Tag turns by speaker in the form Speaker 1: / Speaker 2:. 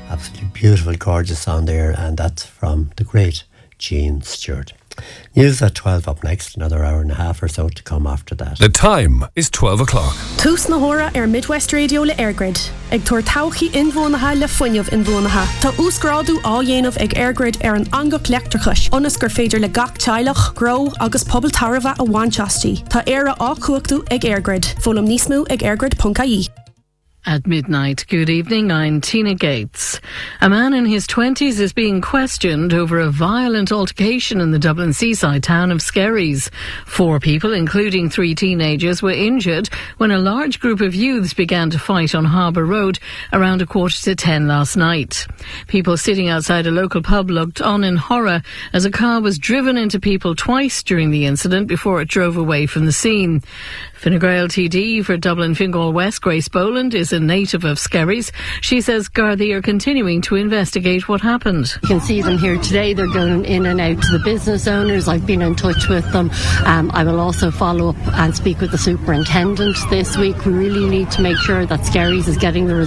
Speaker 1: Absolutely beautiful, gorgeous sound there, and that's from the great Gene Stewart. News at 12 up next, another hour and a half or so to come after that.
Speaker 2: The time is 12 o'clock.
Speaker 3: Tús na hora Midwest Radio le Airgrid. Ag tuair tauchaí inbhuanaithe le foiineamh inbhuanaithe. Tá úsgrádu á dhéanamh ag Airgrid an angach leachtrachais. Onas gur féidir le gach teilech, gro agus pobl tarafa a bhainteastí. Tá éire á cuachtú ag Airgrid. Fólam níos mú ag airgrid.ie.
Speaker 4: At midnight, good evening, I'm Tina Gates. A man in his 20s is being questioned over a violent altercation in the Dublin seaside town of Skerries. 4 people, including 3 teenagers, were injured when a large group of youths began to fight on Harbour Road around 9:15 last night. People sitting outside a local pub looked on in horror as a car was driven into people twice during the incident before it drove away from the scene. Fine Gael TD for Dublin Fingal West, Grace Boland, is a native of Skerries. She says Gardaí are continuing to investigate what happened.
Speaker 5: You can see them here today. They're going in and out to the business owners. I've been in touch with them. I will also follow up and speak with the superintendent this week. We really need to make sure that Skerries is getting the